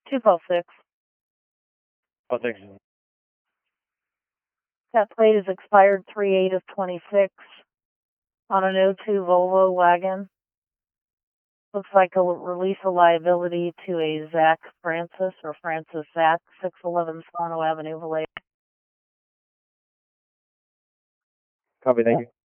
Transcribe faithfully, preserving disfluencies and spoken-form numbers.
two twelve six. Oh, thanks. That plate is expired three eight of twenty-six on an oh two Volvo wagon. Looks like a release of liability to a Zach Francis or Francis Zach, six eleven Solano Avenue, Vallejo. Copy, thank you.